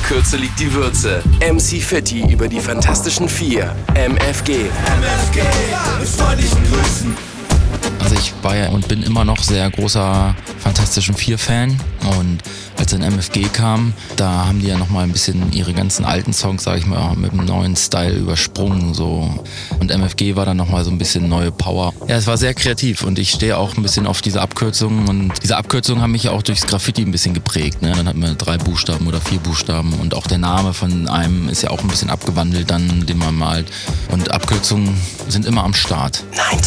Kürze liegt die Würze. MC Fitti über die Fantastischen Vier. MFG. MFG mit freundlichen Grüßen. Also ich war ja und bin immer noch sehr großer Fantastischen Vier-Fan und als dann MFG kam, da haben die ja nochmal ein bisschen ihre ganzen alten Songs, sag ich mal, mit einem neuen Style übersprungen so. Und MFG war dann nochmal so ein bisschen neue Power. Ja, es war sehr kreativ und ich stehe auch ein bisschen auf diese Abkürzungen und diese Abkürzungen haben mich ja auch durchs Graffiti ein bisschen geprägt. Ne? Dann hat man 3 Buchstaben oder 4 Buchstaben und auch der Name von einem ist ja auch ein bisschen abgewandelt dann, den man malt. Und Abkürzungen sind immer am Start. 90